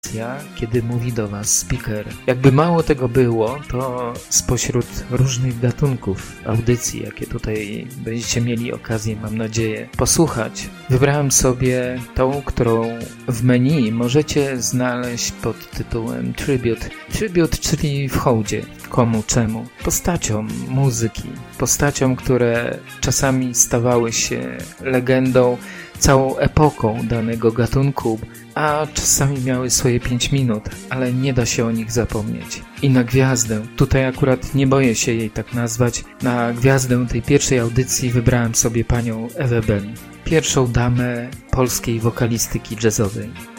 kiedy mówi do Was speaker. Jakby mało tego było, to spośród różnych gatunków audycji, jakie tutaj będziecie mieli okazję, mam nadzieję, posłuchać, wybrałem sobie tą, którą w menu możecie znaleźć pod tytułem Tribute. Tribute, czyli w hołdzie. Komu, czemu? Postaciom muzyki. Postaciom, które czasami stawały się legendą, całą epoką danego gatunku, a czasami miały swoje 5 minut, ale nie da się o nich zapomnieć. I na gwiazdę, tutaj akurat nie boję się jej tak nazwać, na gwiazdę tej pierwszej audycji wybrałem sobie panią Ewę Bell, pierwszą damę polskiej wokalistyki jazzowej.